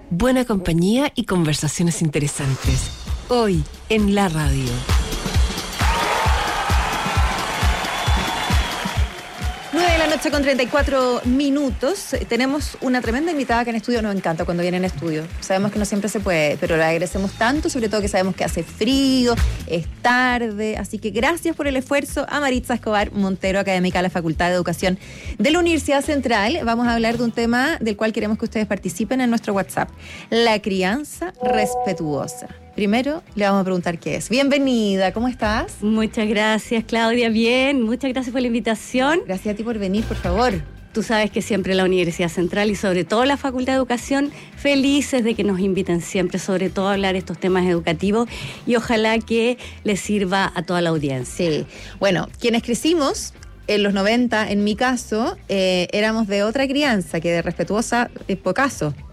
buena compañía y conversaciones interesantes. Hoy en la radio. 9:34 p.m. Tenemos una tremenda invitada acá en estudio. Nos encanta cuando viene en estudio. Sabemos que no siempre se puede, pero le agradecemos tanto, sobre todo que sabemos que hace frío, es tarde. Así que gracias por el esfuerzo a Maritza Escobar Montero, académica de la Facultad de Educación de la Universidad Central. Vamos a hablar de un tema del cual queremos que ustedes participen en nuestro WhatsApp: la crianza respetuosa. Primero, le vamos a preguntar qué es. Bienvenida, ¿cómo estás? Muchas gracias, Claudia. Bien, muchas gracias por la invitación. Gracias a ti por venir, por favor. Tú sabes que siempre la Universidad Central y sobre todo la Facultad de Educación, felices de que nos inviten siempre, sobre todo a hablar de estos temas educativos, y ojalá que les sirva a toda la audiencia. Sí, bueno, quienes crecimos en los 90, en mi caso, éramos de otra crianza que de respetuosa, pocaso.